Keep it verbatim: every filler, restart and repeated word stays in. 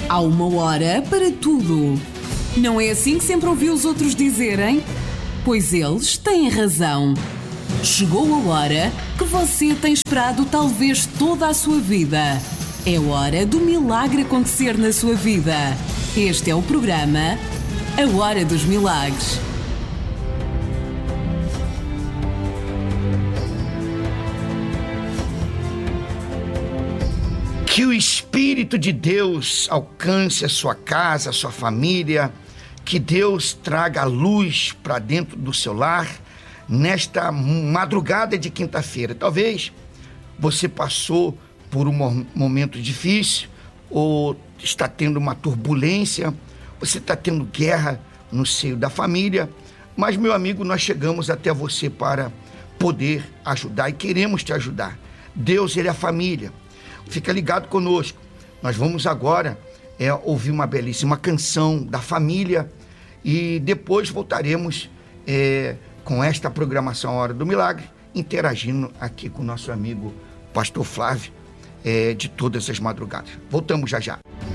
Há uma hora para tudo. Não é assim que sempre ouvi os outros dizerem? Pois eles têm razão. Chegou a hora que você tem esperado talvez toda a sua vida. É hora do milagre acontecer na sua vida. Este é o programa A Hora dos Milagres. Que o Espírito de Deus alcance a sua casa, a sua família, que Deus traga a luz para dentro do seu lar nesta madrugada de quinta-feira. Talvez você passou por um momento difícil ou está tendo uma turbulência, você está tendo guerra no seio da família, mas, meu amigo, nós chegamos até você para poder ajudar e queremos te ajudar. Deus, Ele é a família. Fica ligado conosco. Nós vamos agora é, ouvir uma belíssima canção da família e depois voltaremos é, com esta programação Hora do Milagre, interagindo aqui com o nosso amigo Pastor Flávio é, de todas as madrugadas. Voltamos já já.